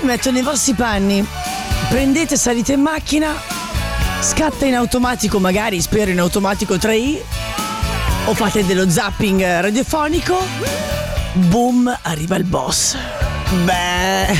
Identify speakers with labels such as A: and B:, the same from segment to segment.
A: metto nei vostri panni. Prendete, salite in macchina, scatta in automatico, magari spero in automatico 3i, o fate dello zapping radiofonico. Boom, arriva il boss. Beh,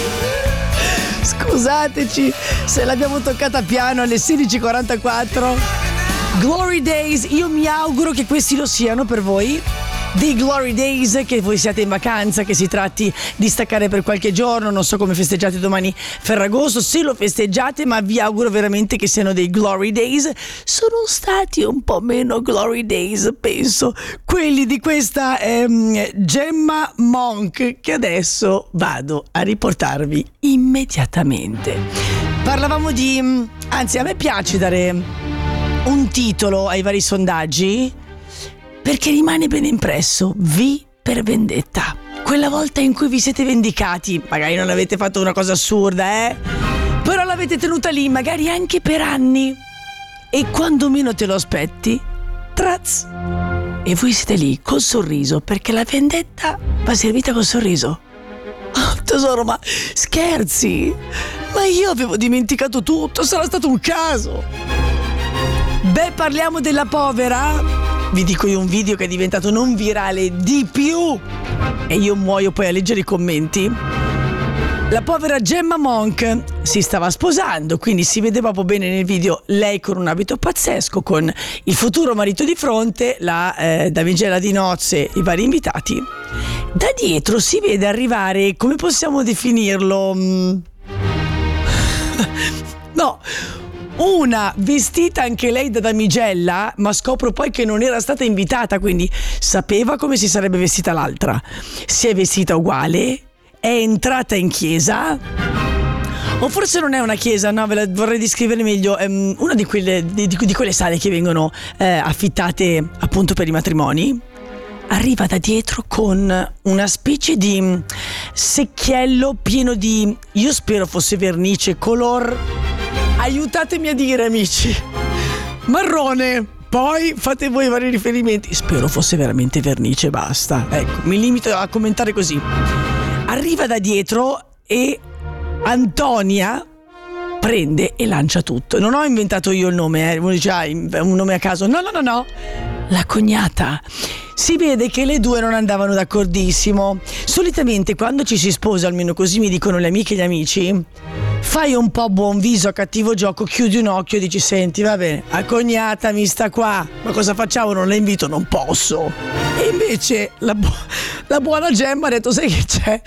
A: scusateci se l'abbiamo toccata piano alle 16:44. Glory Days, io mi auguro che questi lo siano per voi. Dei Glory Days, che voi siate in vacanza, che si tratti di staccare per qualche giorno. Non so come festeggiate domani Ferragosto, se lo festeggiate, ma vi auguro veramente che siano dei Glory Days. Sono stati un po' meno Glory Days, penso, quelli di questa Gemma Monk, che adesso vado a riportarvi immediatamente. Parlavamo di... anzi, a me piace dare un titolo ai vari sondaggi, perché rimane ben impresso. V per vendetta. Quella volta in cui vi siete vendicati, magari non avete fatto una cosa assurda, però l'avete tenuta lì, magari anche per anni, e quando meno te lo aspetti, traz, e voi siete lì col sorriso, perché la vendetta va servita col sorriso. Oh, tesoro, ma scherzi? Ma io avevo dimenticato tutto, sarà stato un caso. Beh, parliamo della povera. Vi dico io un video che è diventato non virale di più, e io muoio poi a leggere i commenti. La povera Gemma Monk si stava sposando, quindi si vede proprio bene nel video lei con un abito pazzesco, con il futuro marito di fronte, la damigella di nozze, i vari invitati. Da dietro si vede arrivare, come possiamo definirlo? No, una vestita anche lei da damigella, ma scopro poi che non era stata invitata, quindi sapeva come si sarebbe vestita l'altra. Si è vestita uguale, è entrata in chiesa, o forse non è una chiesa, no, ve la vorrei descrivere meglio, una di quelle sale che vengono affittate appunto per i matrimoni. Arriva da dietro con una specie di secchiello pieno di, io spero fosse vernice, color, aiutatemi a dire, amici, marrone. Poi fate voi i vari riferimenti. Spero fosse veramente vernice, basta. Ecco, mi limito a commentare così. Arriva da dietro e Antonia prende e lancia tutto. Non ho inventato io il nome, uno dice un nome a caso. No. La cognata. Si vede che le due non andavano d'accordissimo. Solitamente quando ci si sposa, almeno così mi dicono le amiche e gli amici, fai un po' buon viso a cattivo gioco, chiudi un occhio e dici: senti, va bene, la cognata mi sta qua, ma cosa facciamo? Non la invito? Non posso. E invece la buona Gemma ha detto: sai che c'è?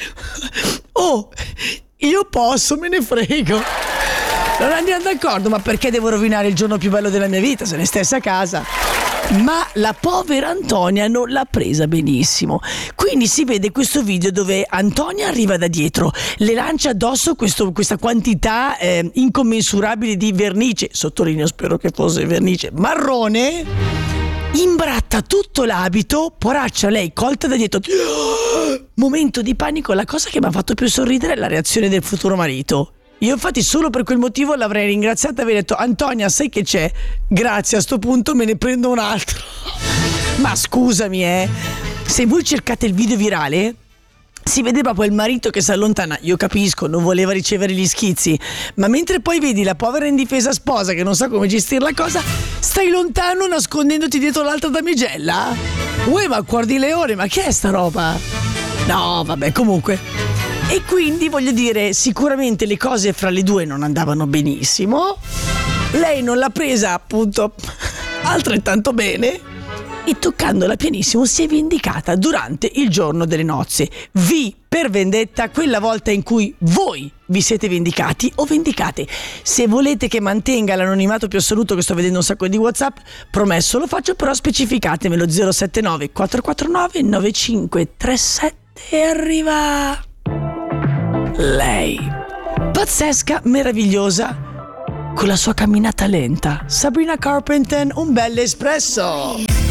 A: Oh, io posso, me ne frego. Non andiamo d'accordo, ma perché devo rovinare il giorno più bello della mia vita se ne stesse a casa? Ma la povera Antonia non l'ha presa benissimo. Quindi si vede questo video dove Antonia arriva da dietro, le lancia addosso questa quantità incommensurabile di vernice, sottolineo, spero che fosse vernice marrone, imbratta tutto l'abito, poraccia lei colta da dietro. Momento di panico. La cosa che mi ha fatto più sorridere è la reazione del futuro marito. Io infatti solo per quel motivo l'avrei ringraziata e avrei detto: Antonia, sai che c'è? Grazie, a sto punto me ne prendo un altro. Ma scusami, se voi cercate il video virale, si vede proprio il marito che si allontana. Io capisco, non voleva ricevere gli schizzi, ma mentre poi vedi la povera indifesa sposa che non sa come gestire la cosa, stai lontano nascondendoti dietro l'altra damigella? Uè, ma guardi leone, ma che è sta roba? No, vabbè, comunque. E quindi voglio dire, sicuramente le cose fra le due non andavano benissimo. Lei non l'ha presa appunto altrettanto bene, e toccandola pianissimo si è vendicata durante il giorno delle nozze. V per vendetta, quella volta in cui voi vi siete vendicati o vendicate. Se volete che mantenga l'anonimato più assoluto, che sto vedendo un sacco di WhatsApp, promesso lo faccio, però specificatemelo. 079 449 9537. E arriva lei, pazzesca, meravigliosa, con la sua camminata lenta. Sabrina Carpenter, un bel espresso.